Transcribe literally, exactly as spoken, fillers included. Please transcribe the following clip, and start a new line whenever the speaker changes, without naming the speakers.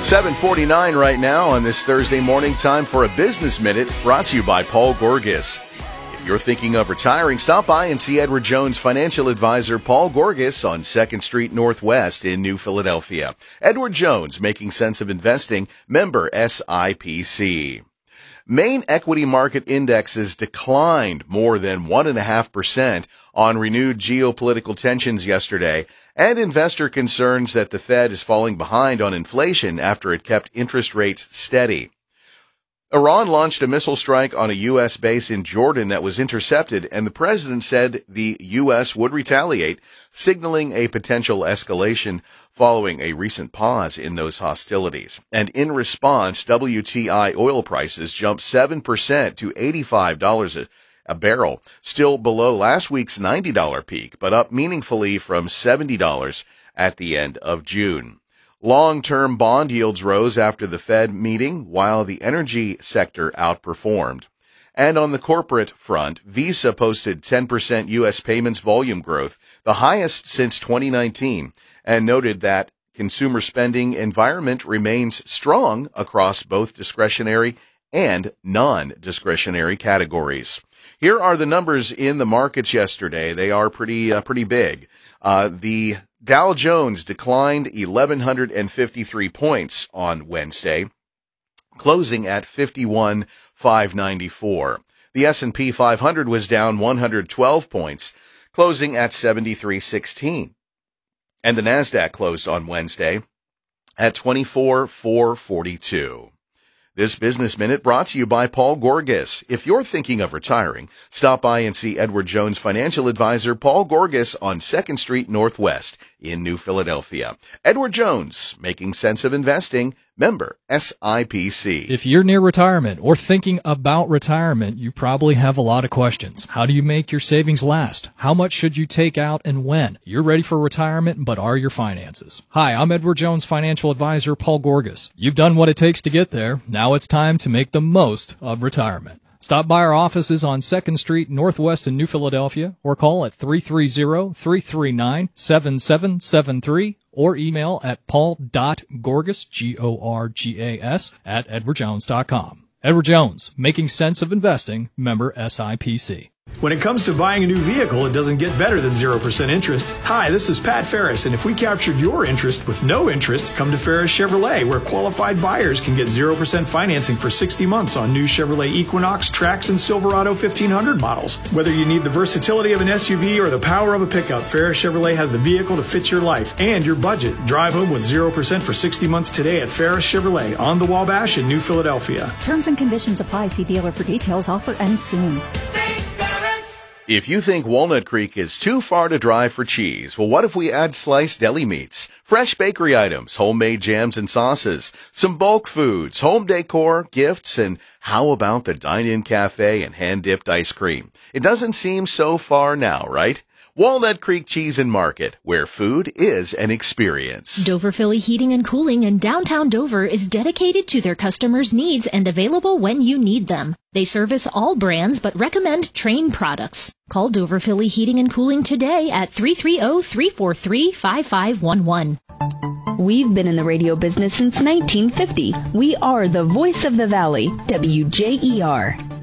seven forty-nine right now on this Thursday morning. Time for a Business Minute brought to you by Paul Gorgas. If you're thinking of retiring, stop by and see Edward Jones financial advisor Paul Gorgas on second Street Northwest in New Philadelphia. Edward Jones, making sense of investing, member S I P C. Main equity market indexes declined more than one point five percent on renewed geopolitical tensions yesterday and investor concerns that the Fed is falling behind on inflation after it kept interest rates steady. Iran launched a missile strike on a U S base in Jordan that was intercepted, and the president said the U S would retaliate, signaling a potential escalation following a recent pause in those hostilities. And in response, W T I oil prices jumped seven percent to eighty-five dollars a, a barrel, still below last week's ninety dollars peak, but up meaningfully from seventy dollars at the end of June. Long-term bond yields rose after the Fed meeting, while the energy sector outperformed. And on the corporate front, Visa posted ten percent U S payments volume growth, the highest since twenty nineteen, and noted that consumer spending environment remains strong across both discretionary and non-discretionary categories. Here are the numbers in the markets yesterday. They are pretty uh, pretty big. Uh, the Dow Jones declined eleven fifty-three points on Wednesday, closing at fifty-one thousand five hundred ninety-four. The S and P five hundred was down one hundred twelve points, closing at seventy-three sixteen. And the Nasdaq closed on Wednesday at twenty-four thousand four hundred forty-two. This Business Minute brought to you by Paul Gorgas. If you're thinking of retiring, stop by and see Edward Jones financial advisor Paul Gorgas on second Street Northwest in New Philadelphia. Edward Jones, making sense of investing, member S I P C.
If you're near retirement or thinking about retirement, you probably have a lot of questions. How do you make your savings last? How much should you take out and when? You're ready for retirement, but are your finances? Hi, I'm Edward Jones financial advisor Paul Gorgas. You've done what it takes to get there. Now it's time to make the most of retirement. Stop by our offices on second Street Northwest in New Philadelphia or call at three three zero, three three nine, seven seven seven three or email at paul.gorgas, G O R G A S, at edward jones dot com. Edward Jones, making sense of investing, member S I P C.
When it comes to buying a new vehicle, it doesn't get better than zero percent interest. Hi, this is Pat Ferris, and if we captured your interest with no interest, come to Ferris Chevrolet, where qualified buyers can get zero percent financing for sixty months on new Chevrolet Equinox, Trax, and Silverado fifteen hundred models. Whether you need the versatility of an S U V or the power of a pickup, Ferris Chevrolet has the vehicle to fit your life and your budget. Drive home with zero percent for sixty months today at Ferris Chevrolet on the Wabash in New Philadelphia.
Terms and conditions apply. See dealer for details. Offer ends soon.
If you think Walnut Creek is too far to drive for cheese, well, what if we add sliced deli meats, fresh bakery items, homemade jams and sauces, some bulk foods, home decor, gifts, and how about the dine-in cafe and hand-dipped ice cream? It doesn't seem so far now, right? Walnut Creek Cheese and Market, where food is an experience.
Dover Philly Heating and Cooling in downtown Dover is dedicated to their customers' needs and available when you need them. They service all brands but recommend Trane products. Call Dover Philly Heating and Cooling today at three three zero, three four three, five five one one.
We've been in the radio business since nineteen fifty. We are the voice of the Valley, W J E R.